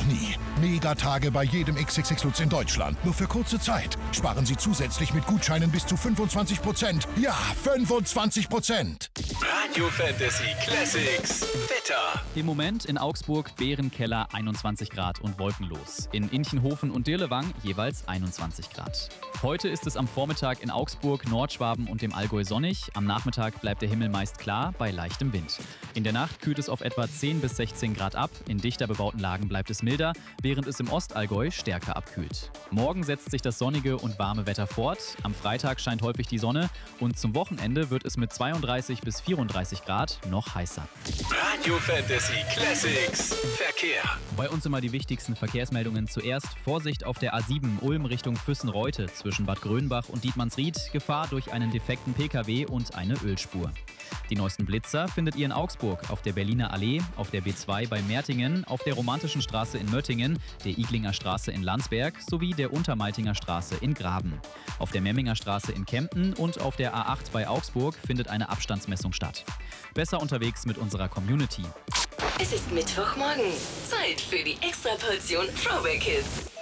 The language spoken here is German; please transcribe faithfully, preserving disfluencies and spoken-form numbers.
nie. Megatage bei jedem X X X-Lutz in Deutschland. Nur für kurze Zeit. Sparen Sie zusätzlich mit Gutscheinen bis zu fünfundzwanzig Prozent. Ja, fünfundzwanzig Prozent. Radio Fantasy Classics Wetter. Im Moment in Augsburg Bärenkeller einundzwanzig Grad und wolkenlos. In Inchenhofen und Dirlewang jeweils einundzwanzig Grad. Heute ist es am Vormittag in Augsburg, Nordschwaben und dem Allgäu sonnig. Am Nachmittag bleibt der Himmel meist klar bei leichtem Wind. In der Nacht kühlt es auf etwa zehn bis sechzehn Grad ab. In dichter bebauten Lagen bleibt es milder, während es im Ostallgäu stärker abkühlt. Morgen setzt sich das sonnige und warme Wetter fort. Am Freitag scheint häufig die Sonne und zum Wochenende wird es mit zweiunddreißig bis vierunddreißig Grad noch heißer. Radio Fantasy Classics Verkehr. Bei uns immer die wichtigsten Verkehrsmeldungen. Zuerst Vorsicht auf der A sieben Ulm Richtung Füssen-Reute zwischen Bad Grönbach und Dietmannsried. Gefahr durch einen defekten Pkw und eine Ölspur. Die neuesten Blitzer findet ihr in Augsburg, auf der Berliner Allee, auf der B zwei bei Mertingen, auf der Romantischen Straße in Möttingen, der Iglinger Straße in Landsberg sowie der Untermaltinger Straße in Graben. Auf der Memminger Straße in Kempten und auf der A acht bei Augsburg findet eine Abstandsmessung statt. Besser unterwegs mit unserer Community. Es ist Mittwochmorgen. Zeit für die Extraportion Throwback Hits.